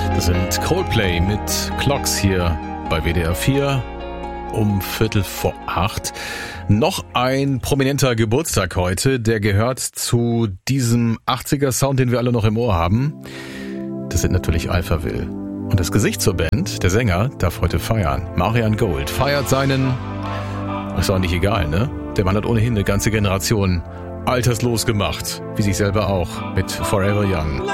Das sind Coldplay mit Clocks hier bei WDR 4 um 7:45. Noch ein prominenter Geburtstag heute, der gehört zu diesem 80er-Sound, den wir alle noch im Ohr haben. Das sind natürlich Alphaville. Und das Gesicht zur Band, der Sänger, darf heute feiern. Marian Gold feiert seinen... Ist auch nicht egal, ne? Der Mann hat ohnehin eine ganze Generation alterslos gemacht, wie sich selber auch, mit Forever Young.